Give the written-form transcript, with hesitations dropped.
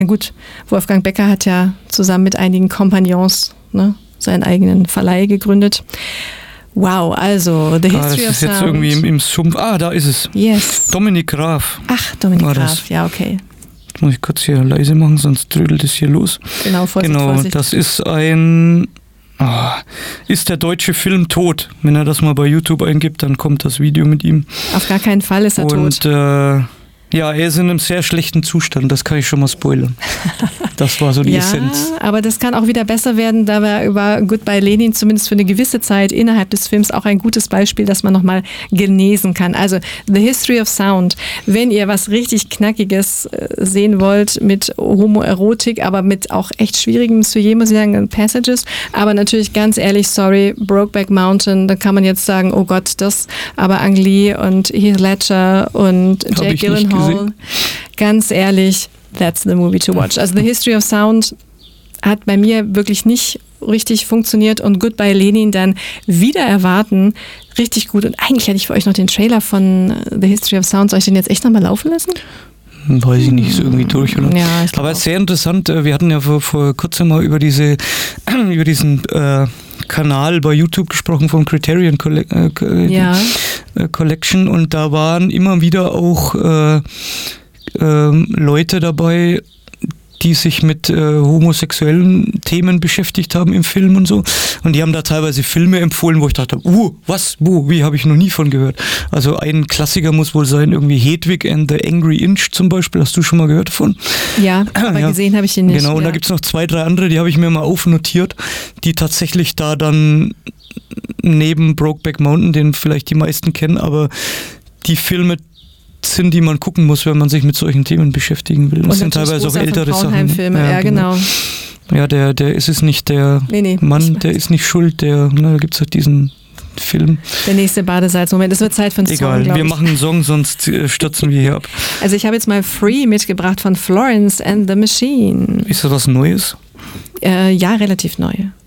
Na gut, Wolfgang Becker hat ja zusammen mit einigen Kompagnons, ne, seinen eigenen Verleih gegründet. Wow, also The History of Sound. Das ist jetzt irgendwie im Sumpf. Da ist es. Yes. Dominik Graf. Ach, Dominik Graf, ja, okay. Jetzt muss ich kurz hier leise machen, sonst trödelt es hier los. Genau, Vorsicht. Das ist ist der deutsche Film tot? Wenn er das mal bei YouTube eingibt, dann kommt das Video mit ihm. Auf gar keinen Fall ist er tot. Ja, er ist in einem sehr schlechten Zustand, das kann ich schon mal spoilern. Das war so die Essenz. Ja, aber das kann auch wieder besser werden, da wir über Goodbye Lenin zumindest für eine gewisse Zeit innerhalb des Films auch ein gutes Beispiel, dass man nochmal genesen kann. Also The History of Sound. Wenn ihr was richtig Knackiges sehen wollt mit Homoerotik, aber mit auch echt schwierigem Sujet, muss ich sagen, Passages, aber natürlich ganz ehrlich, sorry, Brokeback Mountain, da kann man jetzt sagen, oh Gott, das, aber Ang Lee und Heath Ledger und Jake Gyllenhaal, ganz ehrlich, that's the movie to watch. Also The History of Sound hat bei mir wirklich nicht richtig funktioniert und Goodbye Lenin dann wieder erwarten, richtig gut. Und eigentlich hätte ich für euch noch den Trailer von The History of Sound, soll ich den jetzt echt nochmal laufen lassen? Weiß ich nicht, ist irgendwie durch, oder? Ja, aber sehr interessant, wir hatten ja vor kurzem mal über diesen Kanal bei YouTube gesprochen vom Criterion Collection und da waren immer wieder auch Leute dabei, die sich mit homosexuellen Themen beschäftigt haben im Film und so. Und die haben da teilweise Filme empfohlen, wo ich dachte, wie habe ich noch nie von gehört. Also ein Klassiker muss wohl sein, irgendwie Hedwig and the Angry Inch zum Beispiel. Hast du schon mal gehört davon? Ja, aber gesehen habe ich den nicht. Genau, und da gibt es noch 2, 3 andere, die habe ich mir mal aufnotiert, die tatsächlich da dann neben Brokeback Mountain, den vielleicht die meisten kennen, aber die Filme sind, die man gucken muss, wenn man sich mit solchen Themen beschäftigen will. Das sind teilweise auch ältere Sachen. Filme, ja, genau. Ja, der ist es nicht, der Mann, der ist nicht schuld, da gibt es halt diesen Film. Der nächste Badesalz-Moment. Es wird Zeit für einen Song, Egal, wir machen einen Song, sonst stürzen wir hier ab. Also ich habe jetzt mal Free mitgebracht von Florence and the Machine. Ist das was Neues? Ja, relativ neu.